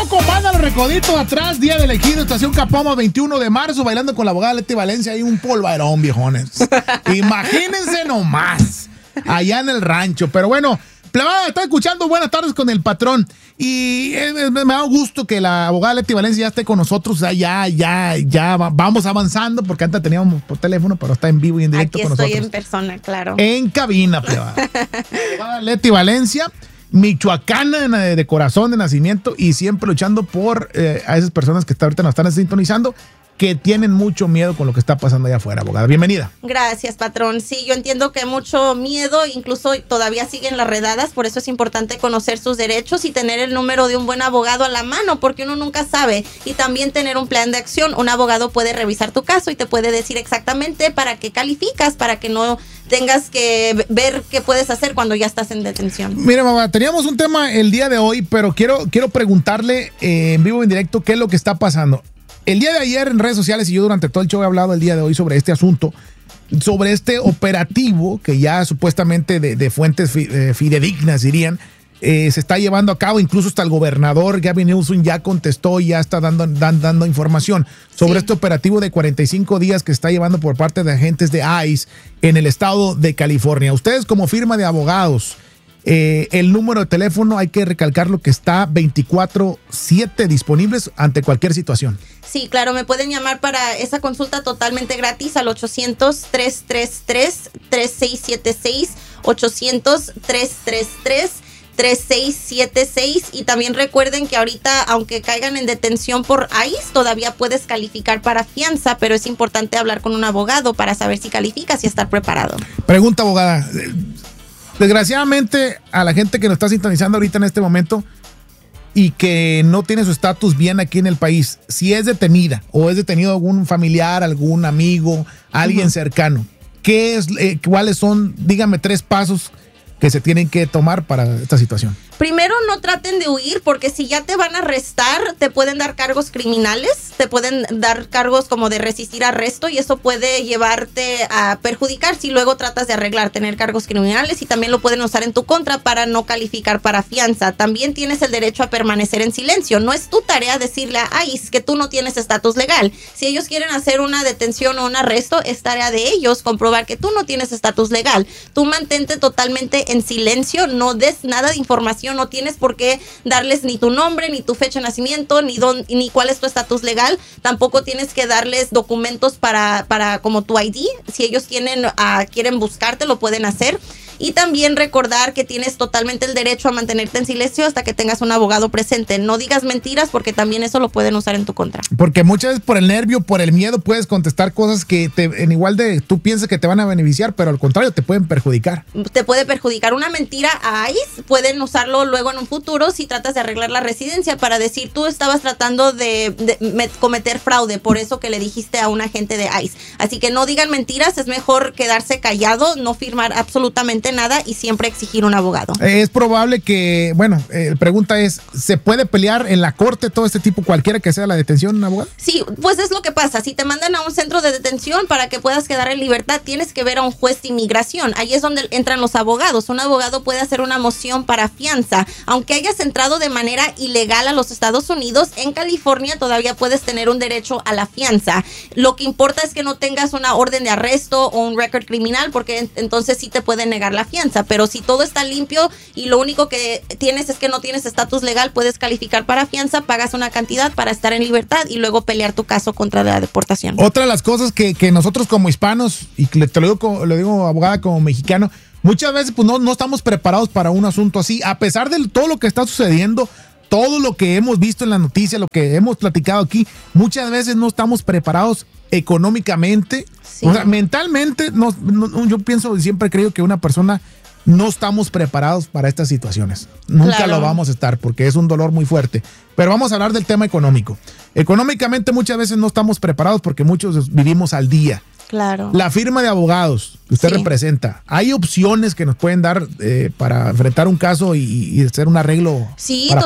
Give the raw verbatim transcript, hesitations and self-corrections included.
poco van a los recoditos atrás, día del ejido, estación Capoma, veintiuno de marzo, bailando con la abogada Leti Valencia, hay un polvarón, viejones. Imagínense nomás, allá en el rancho. Pero bueno, plebada, está escuchando Buenas Tardes con el Patrón. Y eh, me da gusto que la abogada Leti Valencia ya esté con nosotros. O sea, ya, ya, ya va, vamos avanzando, porque antes teníamos por teléfono, pero está en vivo y en directo Aquí con estoy nosotros. En persona, claro. En cabina, plebada. Abogada Leti Valencia, michoacana de, de corazón, de nacimiento, y siempre luchando por eh, a esas personas que está, ahorita nos están sintonizando, que tienen mucho miedo con lo que está pasando allá afuera, abogada. Bienvenida. Gracias, patrón. Sí, yo entiendo que hay mucho miedo, incluso todavía siguen las redadas, por eso es importante conocer sus derechos y tener el número de un buen abogado a la mano, porque uno nunca sabe. Y también tener un plan de acción. Un abogado puede revisar tu caso y te puede decir exactamente para qué calificas, para que no tengas que ver qué puedes hacer cuando ya estás en detención. Mire, mamá, teníamos un tema el día de hoy, pero quiero, quiero preguntarle eh, en vivo, en directo, qué es lo que está pasando. El día de ayer en redes sociales, y yo durante todo el show he hablado el día de hoy sobre este asunto, sobre este operativo que ya supuestamente de, de fuentes fi, eh, fidedignas dirían, eh, se está llevando a cabo. Incluso hasta el gobernador Gavin Newsom ya contestó y ya está dando, dan, dando información sobre sí. este operativo de cuarenta y cinco días que se está llevando por parte de agentes de ICE en el estado de California. Ustedes como firma de abogados, Eh, el número de teléfono, hay que recalcarlo, que está veinticuatro siete disponibles ante cualquier situación. Sí, claro, me pueden llamar para esa consulta totalmente gratis al ochocientos, tres tres tres, tres seis siete seis, ochocientos, tres tres tres, tres seis siete seis. Y también recuerden que ahorita, aunque caigan en detención por ICE, todavía puedes calificar para fianza, pero es importante hablar con un abogado para saber si calificas y estar preparado. Pregunta, abogada. Desgraciadamente, a la gente que nos está sintonizando ahorita en este momento y que no tiene su estatus bien aquí en el país, si es detenida o es detenido algún familiar, algún amigo, alguien uh-huh. cercano, ¿qué es, eh, cuáles son, dígame, tres pasos que se tienen que tomar para esta situación? Primero, no traten de huir, porque si ya te van a arrestar, te pueden dar cargos criminales, te pueden dar cargos como de resistir arresto, y eso puede llevarte a perjudicar si luego tratas de arreglar, tener cargos criminales, y también lo pueden usar en tu contra para no calificar para fianza. También tienes el derecho a permanecer en silencio. No es tu tarea decirle a ICE que tú no tienes estatus legal. Si ellos quieren hacer una detención o un arresto, es tarea de ellos comprobar que tú no tienes estatus legal. Tú mantente totalmente en silencio, no des nada de información. No tienes por qué darles ni tu nombre, ni tu fecha de nacimiento, ni don, ni cuál es tu estatus legal. Tampoco tienes que darles documentos para, para como tu I D. Si ellos tienen, uh, quieren buscarte, lo pueden hacer. Y también recordar que tienes totalmente el derecho a mantenerte en silencio hasta que tengas un abogado presente. No digas mentiras, porque también eso lo pueden usar en tu contra. Porque muchas veces por el nervio, por el miedo, puedes contestar cosas que te, en igual de tú piensas que te van a beneficiar, pero al contrario te pueden perjudicar. Te puede perjudicar. Una mentira a ICE pueden usarlo luego en un futuro si tratas de arreglar la residencia para decir tú estabas tratando de, de cometer fraude, por eso que le dijiste a un agente de ICE. Así que no digan mentiras, es mejor quedarse callado, no firmar absolutamente nada y siempre exigir un abogado. Es probable que, bueno, eh, pregunta es, ¿se puede pelear en la corte todo este tipo, cualquiera que sea la detención, un abogado? Sí, pues es lo que pasa. Si te mandan a un centro de detención para que puedas quedar en libertad, tienes que ver a un juez de inmigración. Ahí es donde entran los abogados. Un abogado puede hacer una moción para fianza. Aunque hayas entrado de manera ilegal a los Estados Unidos, en California todavía puedes tener un derecho a la fianza. Lo que importa es que no tengas una orden de arresto o un récord criminal, porque entonces sí te pueden negar la fianza. Pero si todo está limpio y lo único que tienes es que no tienes estatus legal, puedes calificar para fianza, pagas una cantidad para estar en libertad y luego pelear tu caso contra la deportación. Otra de las cosas que, que nosotros como hispanos, y te lo digo, lo digo abogada, como mexicano, muchas veces pues no, no estamos preparados para un asunto así, a pesar de todo lo que está sucediendo, todo lo que hemos visto en las noticias, lo que hemos platicado aquí, muchas veces no estamos preparados económicamente, sí. O sea, mentalmente, no, no, yo pienso y siempre creo que una persona no estamos preparados para estas situaciones. Nunca claro. lo vamos a estar porque es un dolor muy fuerte. Pero vamos a hablar del tema económico. Económicamente muchas veces no estamos preparados porque muchos vivimos al día. Claro. La firma de abogados que usted sí. representa, ¿hay opciones que nos pueden dar eh, para enfrentar un caso y, y hacer un arreglo? Sí, para totalmente.